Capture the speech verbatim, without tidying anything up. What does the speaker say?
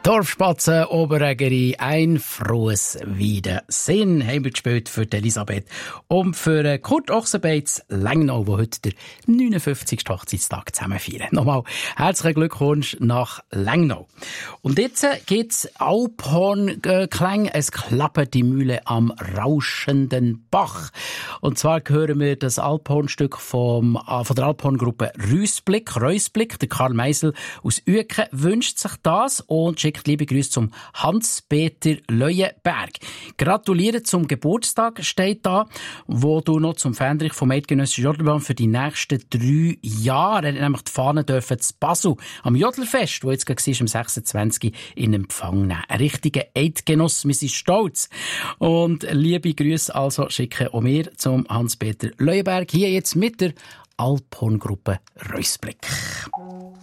Dorfspatzen, Oberägeri, ein frohes Wiedersehen haben wir gespielt für Elisabeth und für Kurt Ochsenbeitz Lengnau, der heute der neunundfünfzigste Hochzeitstag zusammen feiern. Nochmal herzlichen Glückwunsch nach Lengnau. Und jetzt gibt's Alphornklang, es klappert die Mühle am rauschenden Bach. Und zwar hören wir das Alphornstück vom, von der Alphorngruppe Rüsblick, Reusblick. Der Karl Meisel aus Uecken wünscht sich das und schickt liebe Grüße zum Hans-Peter Leuenberg. Gratulieren zum Geburtstag steht da, wo du noch zum Fähnrich vom Eidgenössischen Jodelbahn für die nächsten drei Jahre, nämlich die Fahnen dürfen zu Basel am Jodelfest, wo jetzt gerade war, am sechsundzwanzigsten in Empfang nehmen. Ein richtiger Eidgenoss, wir sind stolz. Und liebe Grüße also schicken auch wir zum Hans-Peter Leuenberg, hier jetzt mit der Alphorngruppe Reusblick.